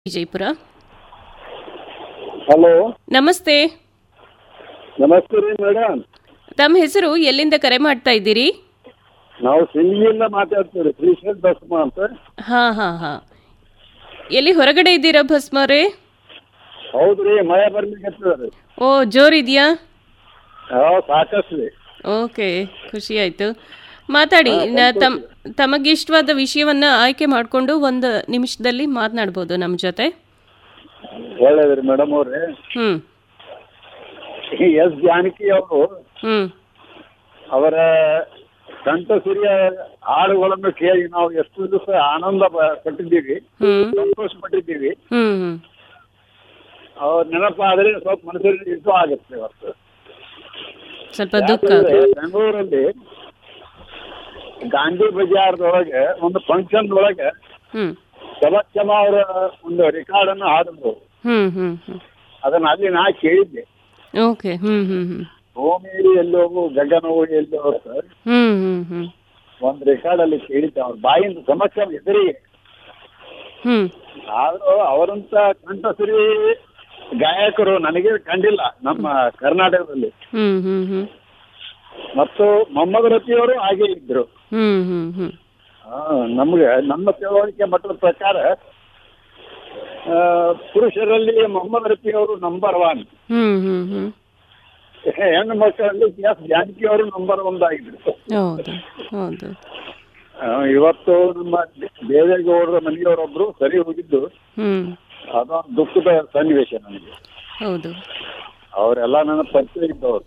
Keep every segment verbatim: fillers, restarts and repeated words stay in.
Vijayapura. Hello, ನಮಸ್ತೆ. ನಮಸ್ತೆ ರೀ ಮೇಡಮ್. ತಮ್ಮ ಹೆಸರು, ಎಲ್ಲಿಂದ ಕರೆ ಮಾಡ್ತಾ ಇದ್ದೀರಿ? ನಾವು ಸಿಂಗಿಯಿಂದ ಮಾತಾಡ್ತೀವಿ, ಶ್ರೀಶೈಲ್ ಭಸ್ಮ ಅಂತ. ಹಾ ಹಾ ಹಾ ಎಲ್ಲಿ ಹೊರಗಡೆ ಇದ್ದೀರಾ ಭಸ್ಮರೇ? ಹೌದ್ರಿ, ಮಳೆ ಬರ್ಲಿಕ್ಕೆ. ಓ, ಜೋರಿದೆಯಾ? ಹಾಂ, ಸಾಕಷ್ಟು ರೀ. ಓಕೆ, ಖುಷಿ ಆಯ್ತು. ಮಾತಾಡಿ. ತಮ್ ತಮಗೆ ಇಷ್ಟವಾದ ವಿಷಯವನ್ನ ಆಯ್ಕೆ ಮಾಡಿಕೊಂಡು ಒಂದು ನಿಮಿಷದಲ್ಲಿ ಮಾತನಾಡ್ಬೋದು ನಮ್ಮ ಜೊತೆ. ಒಳ್ಳೇದ್ರಿ ಮೇಡಮ್ ಅವ್ರೆ. ಹ್ಮ್ ಎಸ್ ಜಾನಕಿ ಅವರು ಹ್ಮ್ ಅವರ ಕಂಠಸಿರಿಯ ಹಾಡುಗಳನ್ನು ಕೇಳಿ ನಾವು ಎಷ್ಟು ದಿವಸ ಆನಂದ ಪ- ಪಟ್ಟಿದ್ದೀವಿ, ಹ್ಮ್ ಸಂತೋಷ ಪಟ್ಟಿದ್ದೀವಿ. ಹ್ಮ್ ಹ್ಮ್ ಅವ್ರ ನೆನಪಾದ್ರೆ ಸ್ವಲ್ಪ ಮನಸ್ಸಿಗೆ ಇದು ಆಗುತ್ತೆ ಇವತ್ತು. ಸ್ವಲ್ಪ ದುಃಖ ಯಾಕಂದ್ರೆ ಆಗುತ್ತೆ. ಬೆಂಗಳೂರಲ್ಲಿ ಗಾಂಧಿ ಬಜಾರ್ದೊಳಗೆ ಒಂದು ಫಂಕ್ಷನ್ ಒಳಗೆ ಹ್ಮ್ ಶಬಚ್ಚಮ ಅವರ ಒಂದು ರೆಕಾರ್ಡ್ ಅನ್ನು ಹಾಡಿದ್ರು. ಹ್ಮ್ ಹ್ಮ್ ಹ್ಮ್ ಅದನ್ನ ಅಲ್ಲಿ ನಾ ಕೇಳಿದ್ದೆ. ಓಕೆ. ಹ್ಮ್ ಹ್ಮ್ ಹ್ಮ್ ಭೂಮಿ ಎಲ್ಲೋಗು ಗಗನವು ಎಲ್ಲೋ ಸರ್ ಹ್ಮ್ ಹ್ಮ್ ಹ್ಮ್ ಒಂದು ರೆಕಾರ್ಡ್ ಅಲ್ಲಿ ಕೇಳಿದ್ದೆ. ಅವ್ರ ಬಾಯಿಂದ ಸಮಕ್ಷ ಎದುರಿಗೆ. ಹ್ಮ್ ಆದ್ರೂ ಅವರಂತ ಕಂಠಸಿರಿ ಗಾಯಕರು ನನಗೆ ಕಂಡಿಲ್ಲ ನಮ್ಮ ಕರ್ನಾಟಕದಲ್ಲಿ. ಹ್ಮ್ ಹ್ಮ್ ಹ್ಮ್ ಮತ್ತು ಮೊಹಮ್ಮದ್ ರಫಿಯವರು ಹಾಗೆ ಇದ್ರು. ಹ್ಮ್ ಹ್ಮ್ ಹ್ಮ್ ಆ, ನಮ್ಗೆ ನಮ್ಮ ತಿಳುವಳಿಕೆ ಮಟ್ಟದ ಪ್ರಕಾರ ಆ, ಪುರುಷರಲ್ಲಿ ಮೊಹಮ್ಮದ್ ರಫಿಯವರು ನಂಬರ್ ಒನ್. ಹ್ಮ್ ಹ್ಮ್ ಹ್ಮ್ ಹೆಣ್ಣು ಮಕ್ಕಳಲ್ಲಿ ಎಸ್ ಜಾನಕಿ ಅವರು ನಂಬರ್ ಒನ್ ಆಗಿದ್ರು. ಹೌದು ಹೌದು. ಆ, ಇವತ್ತು ನಮ್ಮ ದೇವೇಗೌಡರ ಮನೆಯವರೊಬ್ರು ಸರಿ ಹೋಗಿದ್ದು, ಹ್ಮ್ ಅದೊಂದು ದುಃಖದ ಸನ್ನಿವೇಶ ನನಗೆ. ಹೌದು. ಅವರೆಲ್ಲ ನನ್ನ ಪರಿಚಯ ಇದ್ದವರು.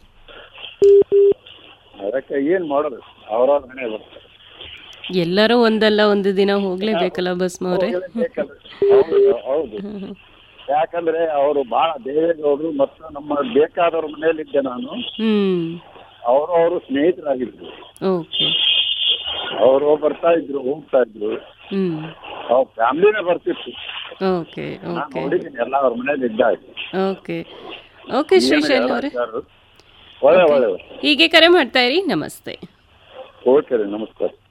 ಅದಕ್ಕೆ ಏನ್ ಮಾಡೋದು, ಅವರವ್ರ ಮನೆ ಬರ್ತಾರೆ. ಎಲ್ಲರೂ ಒಂದಲ್ಲ ಒಂದು ದಿನ ಹೋಗ್ಲೇಬೇಕಲ್ಲ ಭಸ್ಮ ಅವರೇ. ಹೋಗ್ಲೇಬೇಕಲ್ಲ. ಹೌದು ಹೌದು. ಯಾಕಂದ್ರೆ ಅವರು ಬಹಳ ದೇವೇಗೌಡರು ಮತ್ತು ನಮ್ಮ ಬೇಕಾದವ್ರ ಮನೆಯಲ್ಲಿದ್ದೆ ನಾನು. ಹ್ಮ್ ಅವರು ಅವರು ಸ್ನೇಹಿತರಾಗಿದ್ರು. ಓಕೆ. ಅವರು ಬರ್ತಾ ಇದ್ರು, ಹೋಗ್ತಾ ಇದ್ರು. ಹ್ಮ್ ಅವ್ರ ಫ್ಯಾಮಿಲಿನೇ ಬರ್ತಿತ್ತು. ಓಕೆ ನಾನು ಓಕೆ ನೋಡಿದ್ದೀನಿ, ಎಲ್ಲ ಅವ್ರ ಮನೇಲಿ ಇದ್ದಾಗ. ಓಕೆ ಓಕೆ ಶ್ರೀಶೈಲ್ ಅವರೇ, ಒಳ್ಳೆ ಒಳ್ಳೆ. ಹೀಗೆ ಕರೆ ಮಾಡ್ತಾ ಇರಿ. ನಮಸ್ತೆ. ಓಕೆ ರೀ, ನಮಸ್ಕಾರ.